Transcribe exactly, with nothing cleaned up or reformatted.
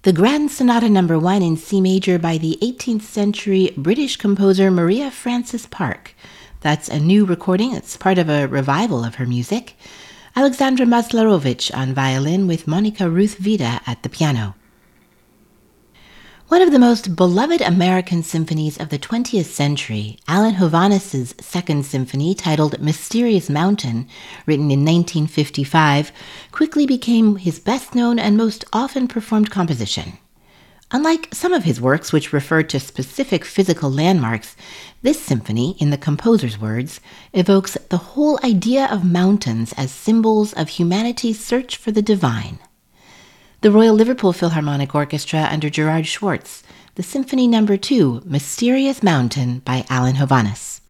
The Grand Sonata Number One in C major by the eighteenth century British composer Maria Frances Park. That's a new recording. It's part of a revival of her music. Alexandra Maslarowicz on violin with Monica Ruth Vida at the piano. One of the most beloved American symphonies of the twentieth century, Alan Hovhaness' Second Symphony, titled Mysterious Mountain, written in nineteen fifty-five, quickly became his best-known and most often performed composition. Unlike some of his works, which refer to specific physical landmarks, this symphony, in the composer's words, evokes the whole idea of mountains as symbols of humanity's search for the divine. The Royal Liverpool Philharmonic Orchestra under Gerard Schwartz, the Symphony Number Two, Mysterious Mountain by Alan Hovhaness.